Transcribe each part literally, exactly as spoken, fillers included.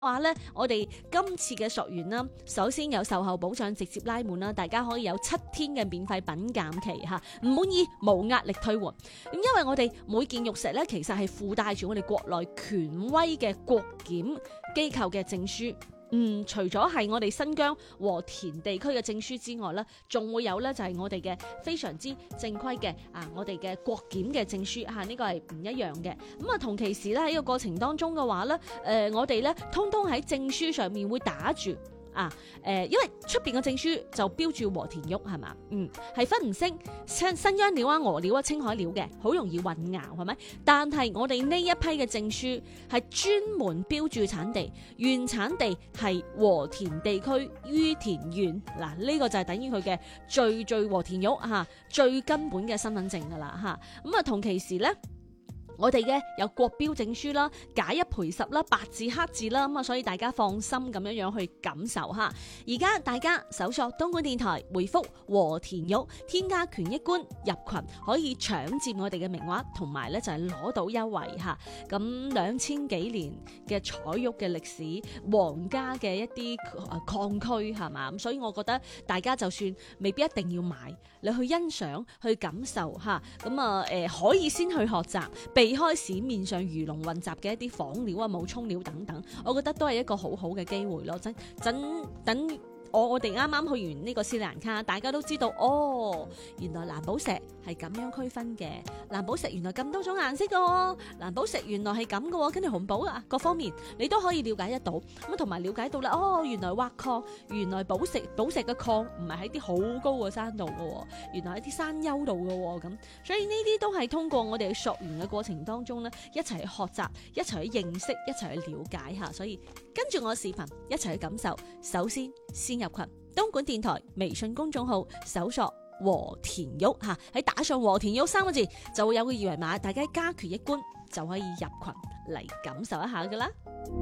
話咧，我哋今次嘅溯源啦，首先有售後保障直接拉滿啦，大家可以有七天嘅免費品鑑期嚇，唔滿意無壓力退換。咁因為我哋每件玉石咧，其實係附帶住我哋國內權威嘅國檢機構嘅證書。嗯，除咗係我哋新疆和田地區嘅證書之外咧，仲會有咧就係我哋嘅非常之正規嘅啊，我哋嘅國檢嘅證書嚇，呢個係唔一樣嘅。咁啊，同其時咧喺個過程當中嘅話咧，誒、呃、我哋咧通通喺證書上面會打住。啊，誒、呃，因為出邊嘅證書就標住和田玉係嘛，嗯，係分唔清新新疆料啊、俄料啊、青海料嘅，好容易混淆係咪？但係我哋呢一批嘅證書係專門標注產地，原產地係和田地區于田縣，嗱、啊、呢、這個就係等於佢嘅最最和田玉嚇、啊，最根本嘅身份證㗎啦嚇，咁啊同其時咧。我哋嘅有國標證書啦、假一賠十啦、白字黑字啦，咁啊，所以大家放心咁樣樣去感受吓。而家大家搜索東莞電台，回覆和田玉，添加權益官入群，可以搶佔我哋嘅名額，同埋咧就係攞到優惠吓。咁兩千幾年嘅彩玉嘅歷史，皇家嘅一啲誒礦區係嘛，咁所以我覺得大家就算未必一定要買，你去欣賞、去感受吓，咁啊誒可以先去學習。避開市面上魚龍混雜嘅一啲仿料啊、冒充料等等，我覺得都係一個好好嘅機會咯。真真等我我哋啱啱去完呢個斯里蘭卡，大家都知道哦，原來藍寶石係咁樣區分嘅，藍寶石原來咁多種顏色嘅喎，藍寶石原來係咁嘅喎，跟住紅寶啊各方面你都可以了解得到，咁同埋了解到啦，哦原來挖礦，原來寶石寶石嘅礦唔係喺啲好高嘅山度嘅喎，原來喺啲山丘度嘅喎，咁所以呢啲都係通過我哋溯源嘅過程當中咧，一齊去學習，一齊去認識，一齊去了解下，所以跟住我嘅視頻一齊去感受。首先先入群，東莞電台微信公眾號搜索和田玉吓，喺打上和田玉三個字就會有個二維碼，大家加權益官就可以入群嚟感受一下噶啦。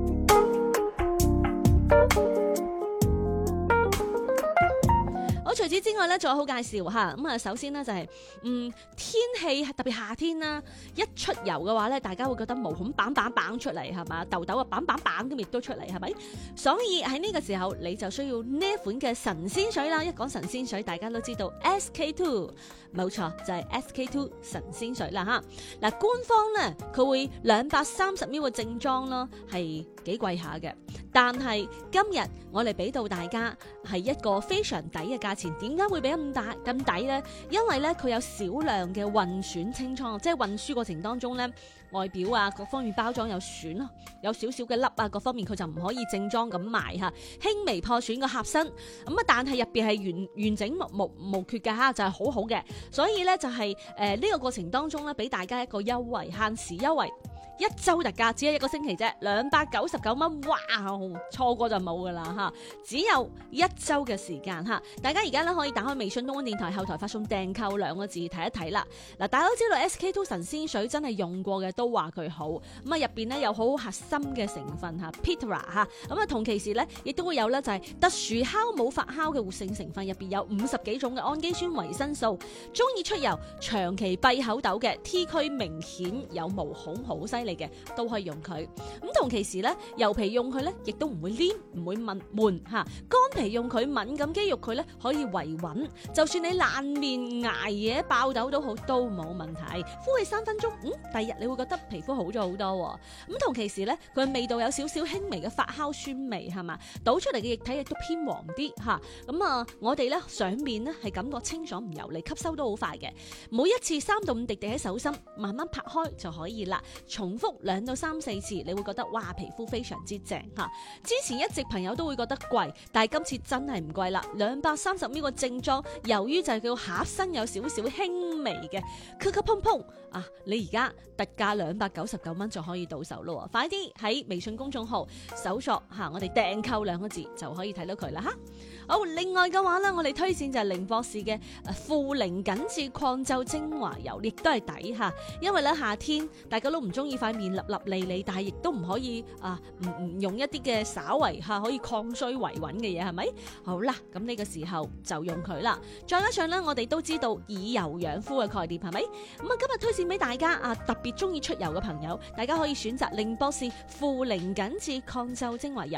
好，除此之外咧，仲有好介紹吓。咁啊，首先呢，就係、是，嗯，天氣特別夏天啦，一出油嘅話咧，大家會覺得毛孔棒棒棒出嚟係嘛，痘痘啊棒棒棒咁亦都出嚟係咪？所以喺呢個時候你就需要呢一款嘅神仙水啦。一講神仙水，大家都知道 S K two， 冇錯就係、是、S K two 神仙水啦吓。嗱，官方咧佢會兩百三十 ml 嘅正裝啦，係幾貴下嘅。但係今日我哋俾到大家係一個非常抵嘅價錢。點解會俾咁大咁抵呢？因為咧佢有少量嘅運損清倉，即係運輸過程當中咧，外表啊各方面包裝有損咯，有少少嘅粒啊各方面佢就唔可以正裝咁賣吓，輕微破損個盒身咁啊，但係入邊係完完整無無無缺嘅吓，就係、是、好好嘅。所以咧就係誒呢個過程當中咧，俾大家一個優惠，限時優惠。一周特價，只係一個星期啫，兩百九十九蚊，哇！錯過就冇噶啦吓，只有一周嘅時間吓。大家而家咧可以打開微信東莞電台後台發送訂購兩個字睇一睇啦。嗱，大家都知道 S K two 神仙水真係用過嘅都話佢好，咁啊入邊咧有好核心嘅成分吓 Pitera 吓，咁啊同其時咧亦都會有咧就係特殊酵母發酵嘅活性成分，入邊有五十幾種嘅氨基酸維生素，中意出油長期閉口痘嘅 T 區明顯有毛孔好犀利嘅都可以用佢。咁同其時咧，油皮用佢咧，亦都唔會黏，唔會悶悶吓。乾皮用佢，敏感肌肉佢咧可以維穩。就算你爛面挨夜爆痘都好，都冇問題。敷起三分鐘，嗯，第二日你會覺得皮膚好咗好多。咁同其時咧，佢嘅味道有少少輕微嘅發酵酸味，係嘛？倒出嚟嘅液體亦都偏黃啲吓。咁啊，我哋咧上面咧係感覺清爽唔油膩，吸收都好快嘅。每一次三到五滴滴喺手心，慢慢拍開就可以啦。重複兩到三四次，你會覺得哇，皮膚非常之正吓。之前一直朋友都會覺得貴，但係今次真係唔貴啦，兩百三十 ml 個正裝，由於就係佢盒身有少少輕微嘅咳咳砰砰啊，你而家特價兩百九十九蚊就可以到手咯，快啲喺微信公眾號搜索吓我哋訂購兩個字就可以睇到佢啦吓。好，另外嘅話咧，我哋推薦就係寧博士嘅負零緊緻抗皺精華油，亦都係抵吓，因為咧夏天大家都唔中意化塊面立立利利，但係亦都唔可以啊，唔唔用一啲嘅稍為嚇可以抗衰維穩嘅嘢，係咪？好啦，咁呢個時候就用佢啦。再加上咧，我哋都知道以油養膚嘅概念，係咪？咁啊，今日推薦俾大家啊，特別中意出油嘅朋友，大家可以選擇寧博士負零緊緻抗皺精華油。